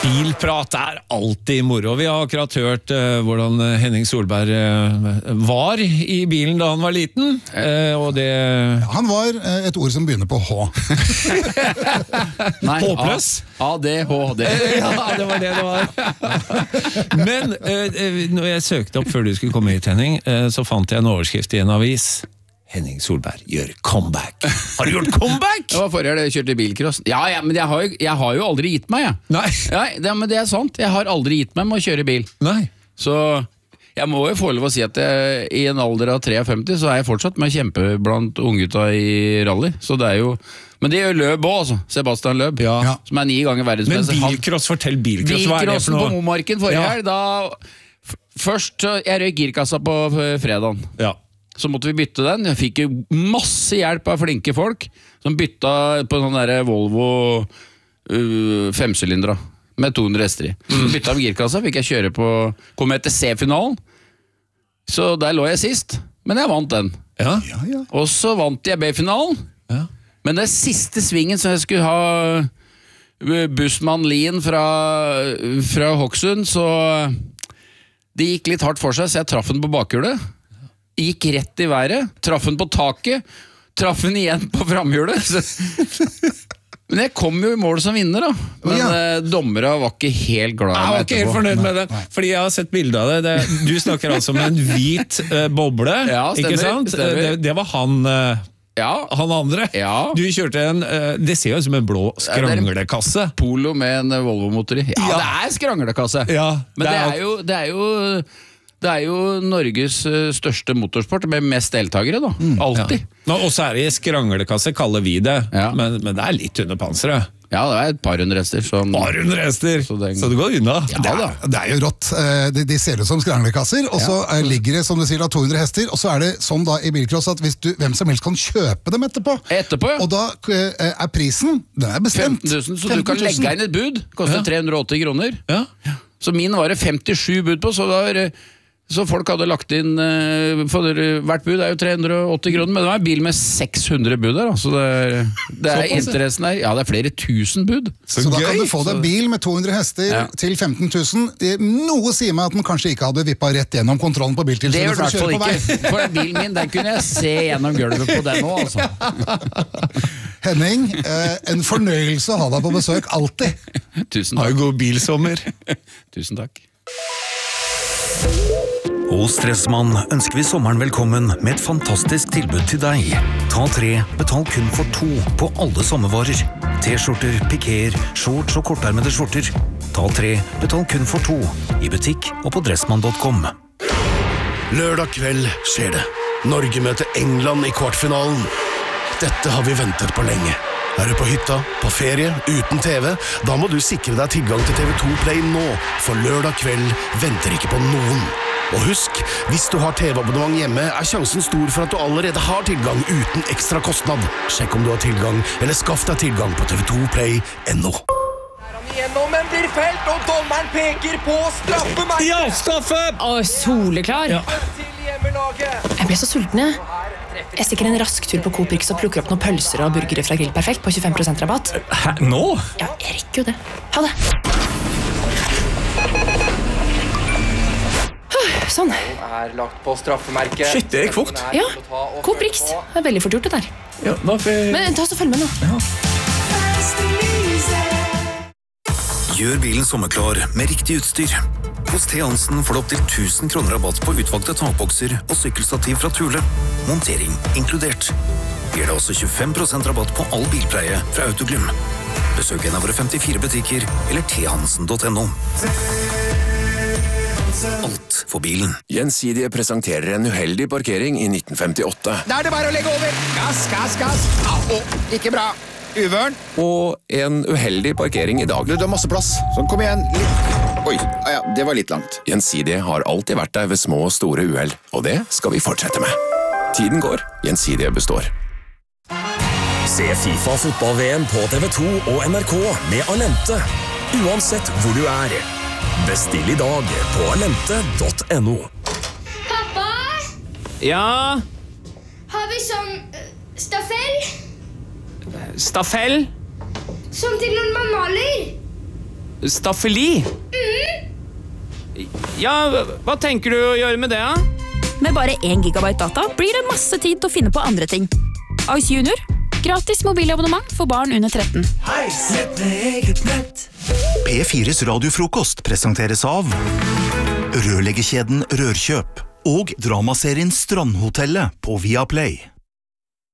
Bilprat alltid moro. Vi har akkurat hørt hvordan Henning Solberg var i bilen da han var liten, og det... Han var et ord som begynner på H. Nei, Håpløs? ADHD. Ja, det var det var. Men når jeg søkte opp før du skulle komme hit, Henning, så fant jeg en overskrift i en avis. Henning Solberg gjør comeback. Har du gjort comeback? Det var forrige jeg kjørte bilcross. Ja, men jeg har jo aldri gitt meg, jeg. Nei. Men det sant. Jeg har aldri gitt meg med å kjøre bil. Nei. Så jeg må jo få lov å si at i en alder av 53 så jeg fortsatt med å kjempe blant unggutta i rally. Så det jo... Men det gjør Løb også, altså. Sebastian Løb, ja. Som 9 ganger verdensmester. Men bilcross, fortell bilcross. Hva det for noe? Bilcrossen på Momarken forrige helg, da... Først, jeg røk girkassa på fredagen. Ja. Så måtte vi bytte den. Jeg fikk jo masse hjelp av flinke folk som bytta på sånn der Volvo 5-sylindra med 200 hester i. Bytta om girkassa, fikk jeg kjøre på... Kom jeg til C-finalen, så der lå jeg sist. Men jeg vant den. Ja. Og så vant jeg B-finalen. Ja. Men den siste svingen som jeg skulle ha bussmann Lien fra Hokksund, så det gikk litt hardt for seg, så jeg traff den på bakhjulet. Gikk rett i været, traff den på taket, traff den igjen på framhjulet. Men jeg kom jo i mål som vinner da. Men dommere var ikke helt glad Jeg var ikke helt fornøyd med det, fordi jeg har sett bildet av det. Du snakker altså om en hvit boble, ja, stemmer, ikke sant? Det var han... Han andre. Du kjørte det ser jo ut som en blå skranglekasse. Polo med en Volvo-motor i. Ja, det skranglekasse. Men det er jo Norges største motorsport med mest deltagere da, alltid. Og så det i skranglekasse, kaller vi det, men det litt under panseret. Ja, det et par hundre hester. Par hundre hester, så det går unna. Ja, det jo rått. De ser ut som skranglekasser, og så ligger det, som du sier, da, 200 hester, og så det sånn da i bilcross at hvem som helst kan kjøpe dem etterpå. Og da prisen, den bestemt. 15 000, så du kan legge inn et bud. Koster 380 kroner. Så min var det 57 bud på, så folk hadde lagt inn for hvert bud jo 380 kroner, men det var en bil med 600 bud der, så det interessen her. Ja, det flere tusen bud. Så da kan du få deg bil med 200 hester til 15 000. Noe sier meg at man kanskje ikke hadde vippet rett gjennom kontrollen på biltilsynet. Det gjør det i hvert fall ikke. For bilen min, den kunne jeg se gjennom gulvet på den nå, altså. Henning, en fornøyelse å ha deg på besøk, alltid. Tusen takk. Ha en god bilsommer. Tusen takk. Hos Stressmann ønsker vi sommeren velkommen med et fantastisk tilbud til deg. Ta 3, betal kun for 2 på alle sommervarer. T-skjorter, pikéer, shorts og kortarmede skjorter. Ta 3, betal kun for 2 i butikk og på dressmann.com. Lørdag kveld skjer det. Norge møter England i kvartfinalen. Dette har vi ventet på lenge. Du på hytta, på ferie, uten TV? Da må du sikre deg tilgang til TV2 Play nå, for lørdag kveld venter ikke på noen. Og husk, hvis du har TV-abonnement hjemme, sjansen stor for at du allerede har tilgang uten ekstra kostnad. Sjekk om du har tilgang, eller skaff deg tilgang på TV2play.no. Gjennom, men blir felt, og dommeren peker på straffemerket. Ja, straffe! Soleklar. Jeg ble så sulten, jeg. Jeg stikker en rask tur på Coop-Rix og plukker opp noen pølser og burgere fra Grill Perfekt på 25% rabatt. Hæ, nå? Ja, jeg rekker jo det. Ha det. Sånn. Lagt på straffemerket. Shit, det gikk fort. Ja, Coop-Rix. Det veldig fort gjort det der. Ja, Men ta oss og følg med nå. Ja. Gjør bilen sommerklar med riktig utstyr. Hos T. Hansen får du opp til 1000 kroner rabatt på utvalgte takbokser og sykkelstativ fra Thule. Montering inkludert. Gir deg også 25% rabatt på all bilpleie fra Autoglym. Besøk en av våre 54 butikker eller thansen.no. Alt for bilen. Gjensidige presenterer en uheldig parkering i 1958. Da det bare å legge over. Gass. Ikke bra. Uvørn. Og en uheldig parkering i dag. Du har masse plass. Sånn, kom igjen. Oi, ja, det var litt langt. Gjensidige har alltid vært der ved små og store uheld, og det skal vi fortsette med. Tiden går, Gjensidige består. Se FIFA fotball-VM på TV2 og NRK med Alente. Uansett hvor du Bestill i dag på alente.no. Pappa? Ja? Har vi sånn stafell? Stafell? Sånn til når man maler? Staffeli? Ja, hva tenker du å gjøre med det, da? Med bare 1 gigabyte data blir det masse tid til å finne på andre ting. Ice Junior. Gratis mobilabonnement for barn under 13. P4s radiofrokost presenteres av rørleggerkjeden Rørkjøp og dramaserien Strandhotellet på Viaplay.